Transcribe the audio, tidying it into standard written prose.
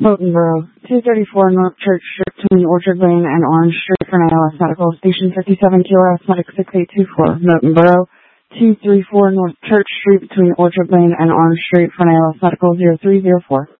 Motenboro, 234 North Church Street between Orchard Lane and Orange Street for ALS Medical. Station 57 QRS Medic 6824. Motenboro, 234 North Church Street between Orchard Lane and Orange Street for ALS Medical 0304.